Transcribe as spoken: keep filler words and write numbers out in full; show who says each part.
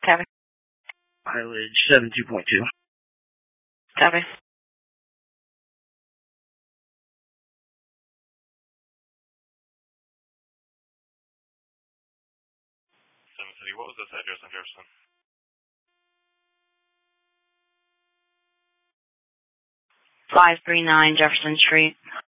Speaker 1: Copy.
Speaker 2: Mileage seventy-two point two.
Speaker 1: Copy.
Speaker 3: Seven City, what was this address on Jefferson?
Speaker 1: five three nine Jefferson Street.